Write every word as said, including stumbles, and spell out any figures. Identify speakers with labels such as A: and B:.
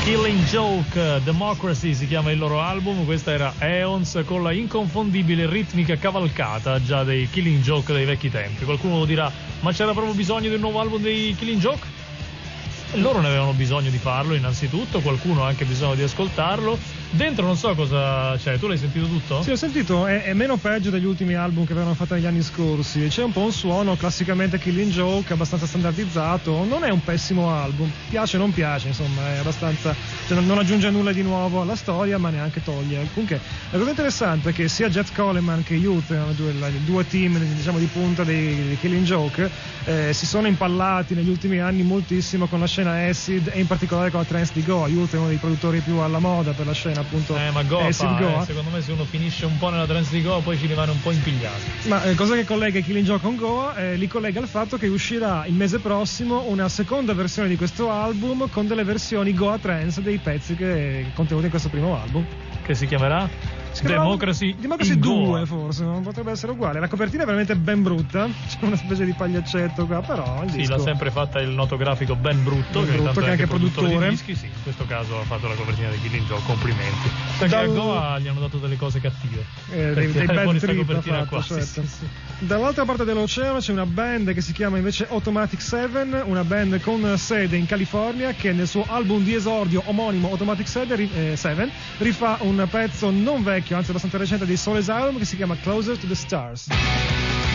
A: Killing Joke, Democracy si chiama il loro album. Questa era Aeons con la inconfondibile ritmica cavalcata già dei Killing Joke dei vecchi tempi. Qualcuno lo dirà, ma c'era proprio bisogno di un nuovo album dei Killing Joke? Loro ne avevano bisogno di farlo innanzitutto, qualcuno ha anche bisogno di ascoltarlo. Dentro non so cosa c'è, tu l'hai sentito tutto?
B: Sì, ho sentito, è, è meno peggio degli ultimi album che avevano fatto negli anni scorsi. C'è un po' un suono classicamente Killing Joke, abbastanza standardizzato. Non è un pessimo album, piace o non piace, insomma, è abbastanza, cioè non, non aggiunge nulla di nuovo alla storia, ma neanche toglie. Comunque la cosa interessante è che sia Jet Coleman che Youth, erano due, due team, diciamo, di punta dei, dei Killing Joke, eh, si sono impallati negli ultimi anni moltissimo con la scena acid e in particolare con la trance di Goa. Youth è uno dei produttori più alla moda per la scena, appunto,
A: eh, ma Goa,
B: acid
A: fa,
B: Goa.
A: Eh, secondo me se uno finisce un po' nella trance di Goa poi ci rimane un po' impigliato.
B: Ma eh, cosa che collega i Killing Joke con Goa? Eh, li collega al fatto che uscirà il mese prossimo una seconda versione di questo album con delle versioni Goa trance dei pezzi che contenuti in questo primo album,
A: che si chiamerà Democracy,
B: Democracy due, forse non potrebbe essere uguale. La copertina è veramente ben brutta, c'è una specie di pagliaccetto qua, però il
A: sì,
B: disco...
A: l'ha sempre fatta il noto grafico Ben Brutto,
B: Ben
A: che,
B: Brutto,
A: che è anche produttore,
B: produttore
A: di dischi. Sì, in questo caso ha fatto la copertina di Killing Joke, complimenti. Perché
B: Dal...
A: a Goa gli hanno dato delle cose cattive,
B: eh, dei, dei bad trip
A: copertina qua,
B: certo.
A: sì, sì.
B: Dall'altra parte dell'oceano c'è una band che si chiama invece Automatic Seven, una band con sede in California, che nel suo album di esordio omonimo Automatic Seven rifà un pezzo non vecchio, anzi abbastanza recente, dei Soul Asylum, che si chiama Closer to the Stars.